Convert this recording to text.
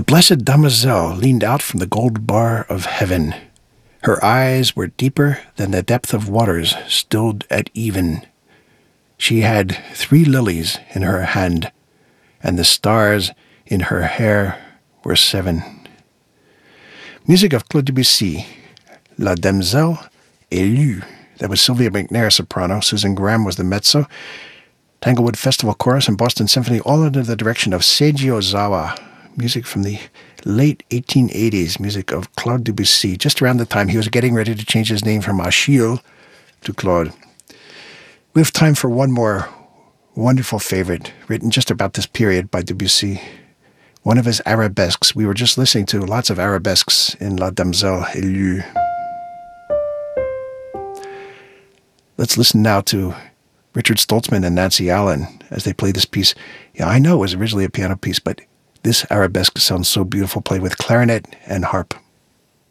blessed damoiselle leaned out from the gold bar of heaven. Her eyes were deeper than the depth of waters stilled at even. She had 3 lilies in her hand, and the stars in her hair were 7. Music of Claude Debussy, La Demoiselle Élue. That was Sylvia McNair, soprano. Susan Graham was the mezzo. Tanglewood Festival Chorus and Boston Symphony, all under the direction of Seiji Ozawa. Music from the late 1880s, music of Claude Debussy, just around the time he was getting ready to change his name from Achille to Claude. We have time for one more wonderful favorite, written just about this period by Debussy. One of his arabesques. We were just listening to lots of arabesques in La Demoiselle Élue. Let's listen now to Richard Stoltzman and Nancy Allen as they play this piece. Yeah, I know it was originally a piano piece, but this arabesque sounds so beautiful, played with clarinet and harp.